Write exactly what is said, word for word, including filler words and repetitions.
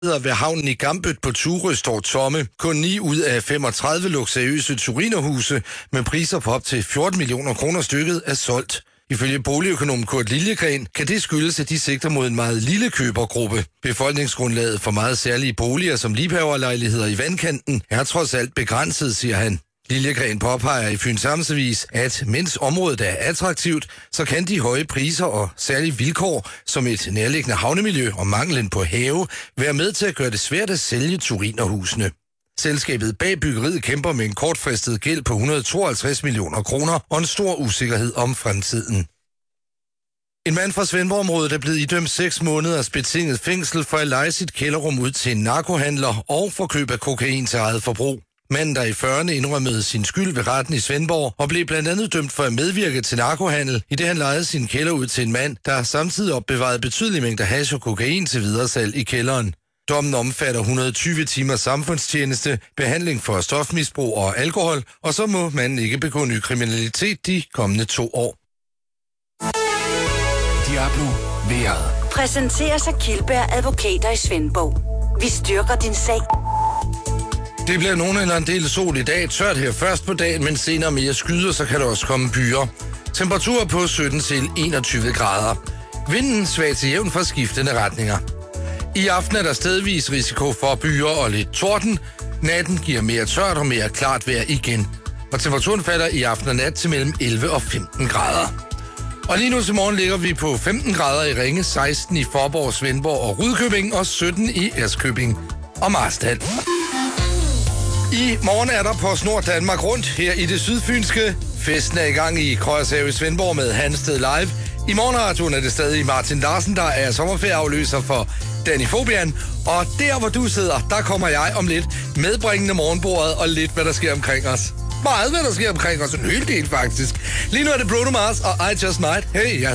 Ved havnen i Gambøt på Turø står tomme. Kun ni ud af femogtredive luksuriøse turinerhuse med priser på op til fjorten millioner kroner stykket er solgt. Ifølge boligøkonom Kurt Liljegren kan det skyldes, at de sigter mod en meget lille købergruppe. Befolkningsgrundlaget for meget særlige boliger som liebhaverlejligheder i vandkanten er trods alt begrænset, siger han. Liljegren påpeger i Fyns Amtsavis, at mens området er attraktivt, så kan de høje priser og særlige vilkår, som et nærliggende havnemiljø og manglen på have, være med til at gøre det svært at sælge turinerhusene. Selskabet bag byggeriet kæmper med en kortfristet gæld på et hundrede og tooghalvtreds millioner kroner og en stor usikkerhed om fremtiden. En mand fra Svendborg-området er blevet idømt seks måneders betinget fængsel for at leje sit kælderrum ud til en narkohandler og for køb af kokain til eget forbrug. Manden, der i fyrrerne indrømmede sin skyld ved retten i Svendborg og blev blandt andet dømt for at medvirke til narkohandel, i det han lejede sin kælder ud til en mand, der samtidig opbevarede betydelige mængder hash og kokain til videresalg i kælderen. Dommen omfatter et hundrede og tyve timer samfundstjeneste, behandling for stofmisbrug og alkohol, og så må manden ikke begå ny kriminalitet de kommende to år. Diablo Vejret præsenteres af Kildberg Advokater i Svendborg. Vi styrker din sag. Det bliver nogen eller en del sol i dag. Tørt her først på dagen, men senere mere skyder, så kan der også komme byer. Temperaturer på sytten til enogtyve grader. Vinden svag til jævn fra skiftende retninger. I aften er der stedvis risiko for byer og lidt torden. Natten giver mere tørt og mere klart vejr igen. Og temperaturen falder i aften og nat til mellem elleve og femten grader. Og lige nu til morgen ligger vi på femten grader i Ringe, seksten i Faaborg, Svendborg og Rudkøbing og sytten i Ærøskøbing og Marstal. I morgen er der på Snor Danmark rundt her i det sydfynske. Festen er i gang i Krøjershave i Svendborg med Hansted Live. I morgenradioen er det stadig Martin Larsen, der er sommerferieafløser for Danny Fobian. Og der, hvor du sidder, der kommer jeg om lidt medbringende morgenbordet og lidt, hvad der sker omkring os. Meget, hvad der sker omkring os. En hel del, faktisk. Lige nu er det Bruno Mars og I Just Might. Hey, jeg